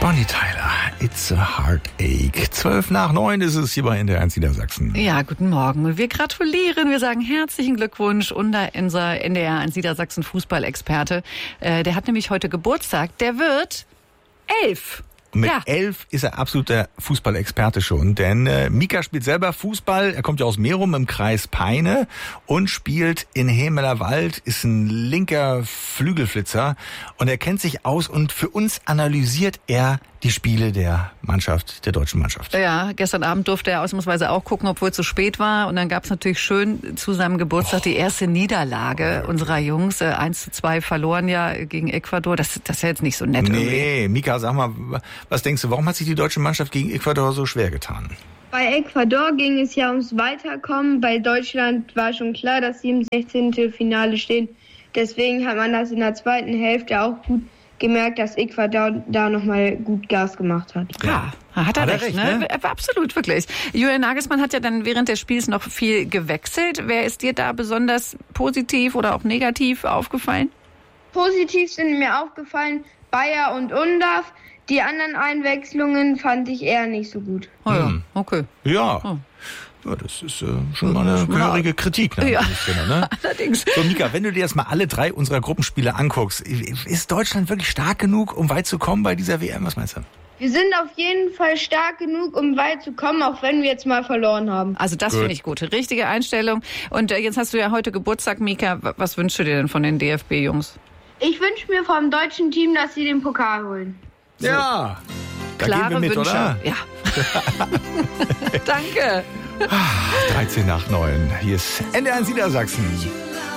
Bonnie Tyler, It's a Heartache. 8:12 ist es hier bei NDR 1 Niedersachsen. Ja, guten Morgen. Und wir gratulieren, wir sagen herzlichen Glückwunsch. Unser NDR 1 Niedersachsen Fußballexperte, der hat nämlich heute Geburtstag. Der wird 11. Und mit 11 ist er absoluter Fußballexperte schon, denn Mika spielt selber Fußball, er kommt ja aus Merum im Kreis Peine und spielt in Hemelerwald, ist ein linker Flügelflitzer und er kennt sich aus und für uns analysiert er die Spiele der Mannschaft, der deutschen Mannschaft. Ja, gestern Abend durfte er ausnahmsweise auch gucken, obwohl es zu spät war. Und dann gab es natürlich schön zu seinem Geburtstag die erste Niederlage unserer Jungs. 1:2 verloren ja gegen Ecuador. Das ist ja jetzt nicht so nett irgendwie. Nee, Mika, sag mal, was denkst du, warum hat sich die deutsche Mannschaft gegen Ecuador so schwer getan? Bei Ecuador ging es ja ums Weiterkommen. Bei Deutschland war schon klar, dass sie im 16. Finale stehen. Deswegen hat man das in der zweiten Hälfte auch gut gemerkt, dass Ecuador da nochmal gut Gas gemacht hat. Ja, hat er recht, ne? Absolut, wirklich. Julian Nagelsmann hat ja dann während des Spiels noch viel gewechselt. Wer ist dir da besonders positiv oder auch negativ aufgefallen? Positiv sind mir aufgefallen Bayer und Undav. Die anderen Einwechslungen fand ich eher nicht so gut. Oh ja, okay. Ja. Oh. Ja, das ist schon mal eine gehörige Kritik. Ne? Ja, ne? allerdings. So, Mika, wenn du dir jetzt mal alle 3 unserer Gruppenspiele anguckst, ist Deutschland wirklich stark genug, um weit zu kommen bei dieser WM? Was meinst du? Wir sind auf jeden Fall stark genug, um weit zu kommen, auch wenn wir jetzt mal verloren haben. Also das finde ich gut. Richtige Einstellung. Und jetzt hast du ja heute Geburtstag, Mika. Was wünschst du dir denn von den DFB-Jungs? Ich wünsche mir vom deutschen Team, dass sie den Pokal holen. So. Ja, da klare gehen wir mit, Wünsche. Oder? Ja. Danke. 13:09. Hier ist NDR 1 Niedersachsen.